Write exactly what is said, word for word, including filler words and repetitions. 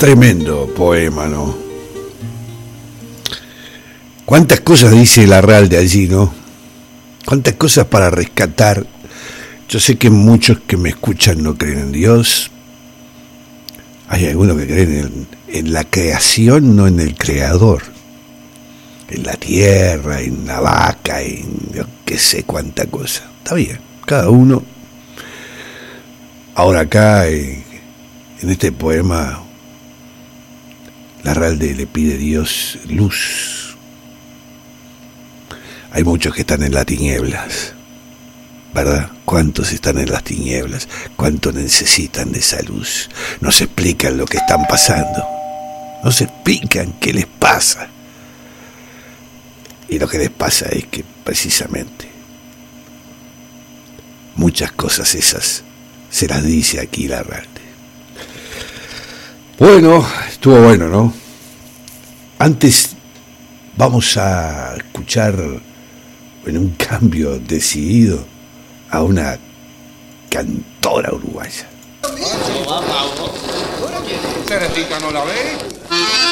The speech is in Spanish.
Tremendo poema, ¿no? Cuántas cosas dice Larralde allí, ¿no? Cuántas cosas para rescatar. Yo sé que muchos que me escuchan no creen en Dios. Hay algunos que creen en, en la creación, no en el creador. En la tierra, en la vaca, en yo qué sé cuánta cosa. Está bien, cada uno. Ahora acá, en, en este poema, Larralde le pide a Dios luz. Hay muchos que están en las tinieblas, ¿verdad? ¿Cuántos están en las tinieblas? ¿Cuántos necesitan de esa luz? No se explican lo que están pasando. No se explican qué les pasa. Y lo que les pasa es que precisamente muchas cosas esas se las dice aquí Larralde. Bueno, estuvo bueno, ¿no? Antes vamos a escuchar en un cambio decidido a una cantora uruguaya. ¿Teresita no la ve?